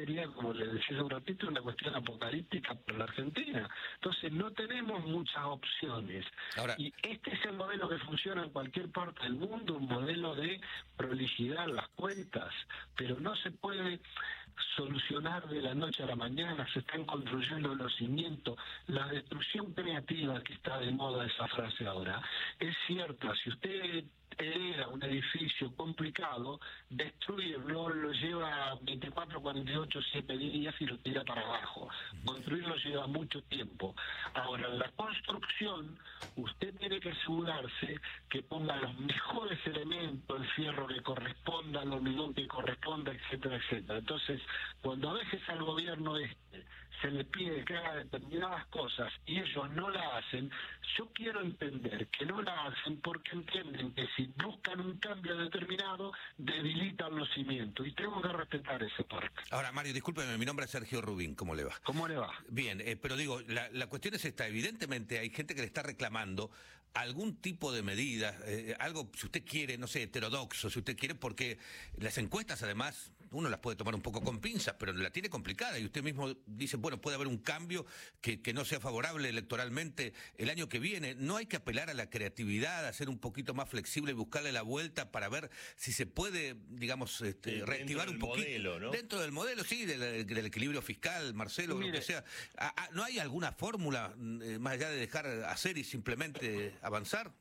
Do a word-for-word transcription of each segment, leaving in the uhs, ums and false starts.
sería, como le decía hace un ratito, una cuestión apocalíptica para la Argentina. Entonces no tenemos muchas opciones. Ahora, y este es el modelo que funciona en cualquier parte del mundo, un modelo de prolijidad las cuentas, pero no se puede solucionar de la noche a la mañana. Se están construyendo los cimientos. La destrucción creativa, que está de moda esa frase ahora, es cierta. Si usted hereda un edificio complicado, destruirlo lo lleva veinticuatro, cuarenta y ocho, siete días y lo tira para abajo. Construirlo lleva mucho tiempo. Ahora, en la construcción, usted tiene que asegurarse que ponga los mejores elementos, el fierro que corresponda, el hormigón que corresponda, etcétera, etcétera. Entonces, cuando a veces al gobierno este se le pide que haga determinadas cosas y ellos no la hacen, yo quiero entender que no la hacen porque entienden que si buscan un cambio determinado, debilitan los cimientos, y tengo que respetar ese parte. Ahora, Mario, discúlpeme, mi nombre es Sergio Rubín, ¿cómo le va? ¿Cómo le va? Bien, eh, pero digo, la, la cuestión es esta, evidentemente hay gente que le está reclamando algún tipo de medida, eh, algo, si usted quiere, no sé, heterodoxo, si usted quiere, porque las encuestas, además, uno las puede tomar un poco con pinzas, pero la tiene complicada, y usted mismo dice, bueno, puede haber un cambio que, que no sea favorable electoralmente el año que viene. No hay que apelar a la creatividad, a ser un poquito más flexible y buscarle la vuelta para ver si se puede, digamos, este, sí, reactivar un poquito. Modelo, ¿no? Dentro del modelo, sí, del, del equilibrio fiscal, Marcelo, Mire, lo que sea. ¿A, a, ¿No hay alguna fórmula, eh, más allá de dejar hacer y simplemente avanzar?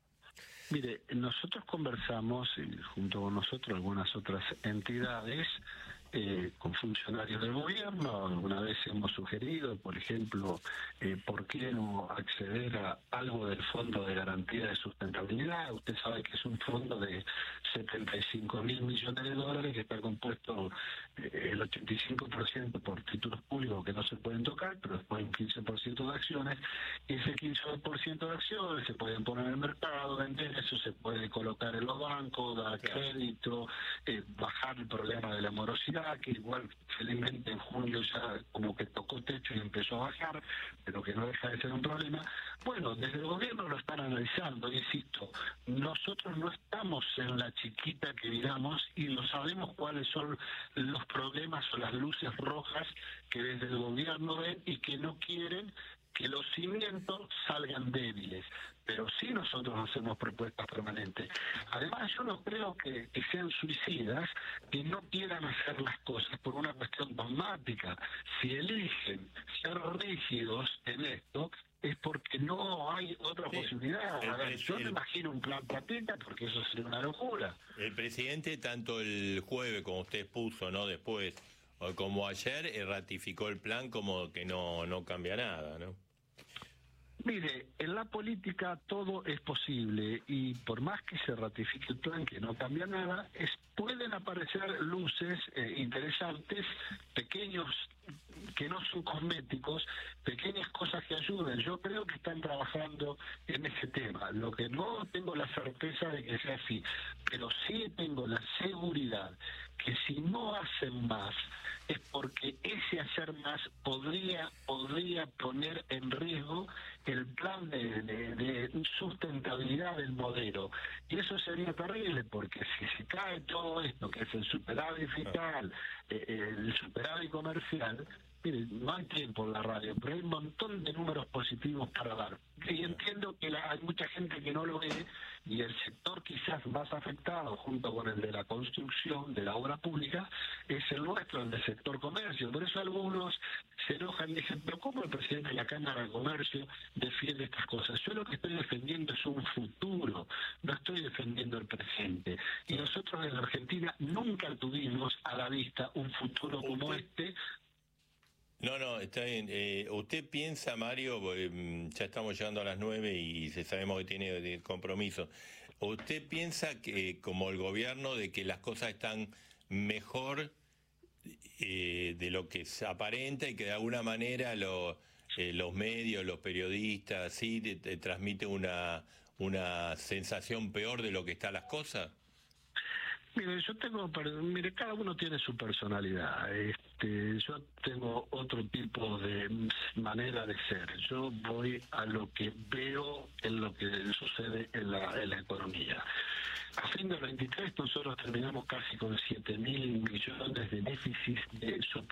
Mire, nosotros conversamos, y junto con nosotros algunas otras entidades, eh, con funcionarios del gobierno. Alguna vez hemos sugerido, por ejemplo, eh, ¿por qué no acceder a algo del Fondo de Garantía de Sustentabilidad? Usted sabe que es un fondo de setenta y cinco mil millones de dólares que está compuesto eh, el ochenta y cinco por ciento por títulos públicos que no se pueden tocar, pero después un quince por ciento de acciones, y ese quince por ciento de acciones se pueden poner en el mercado, vender, eso se puede colocar en los bancos, dar crédito, eh, bajar el problema de la morosidad, que igual felizmente en junio ya como que tocó techo y empezó a bajar, pero que no deja de ser un problema. Bueno, desde el gobierno lo están analizando, insisto, nosotros no estamos en la chiquita que digamos y no sabemos cuáles son los problemas o las luces rojas que desde el gobierno ven y que no quieren que los cimientos salgan débiles, pero sí nosotros hacemos propuestas permanentes. Además, yo no creo que, que sean suicidas que no quieran hacer las cosas por una cuestión dogmática. Si eligen ser rígidos en esto, es porque no hay otra sí, posibilidad. A ver, yo no imagino un plan pateta porque eso sería una locura. El presidente, tanto el jueves, como usted puso, ¿no?, después, como ayer, eh, ratificó el plan como que no, no cambia nada, ¿no? Mire, en la política todo es posible y por más que se ratifique el plan que no cambia nada, es, pueden aparecer luces eh, interesantes, pequeños que no son cosméticos, pequeñas cosas que ayuden. Yo creo que están trabajando en ese tema. Lo que no tengo la certeza de que sea así, pero sí tengo la seguridad que si no hacen más es porque ese hacer más podría podría poner en riesgo el plan de, de, de sustentabilidad del modelo, y eso sería terrible porque si se cae todo esto que es el superávit fiscal, eh, el superávit comercial. Mire, no hay tiempo en la radio, pero hay un montón de números positivos para dar. Y entiendo que la, hay mucha gente que no lo ve, y el sector quizás más afectado, junto con el de la construcción, de la obra pública, es el nuestro, el del sector comercio. Por eso algunos se enojan y dicen, pero ¿cómo el presidente de la Cámara de Comercio defiende estas cosas? Yo lo que estoy defendiendo es un futuro, no estoy defendiendo el presente. Y nosotros en la Argentina nunca tuvimos a la vista un futuro como este. No, no, está bien. Eh, ¿Usted piensa, Mario, eh, ya estamos llegando a las nueve y sabemos que tiene compromiso, ¿usted piensa que, como el gobierno, de que las cosas están mejor eh, de lo que se aparenta y que de alguna manera lo, eh, los medios, los periodistas, sí, te, te transmiten una, una sensación peor de lo que están las cosas? Mire, yo tengo, mire, cada uno tiene su personalidad. Este, yo tengo otro tipo de manera de ser. Yo voy a lo que veo en lo que sucede en la, en la economía. A fin del veintitrés nosotros terminamos casi con siete mil millones de déficit de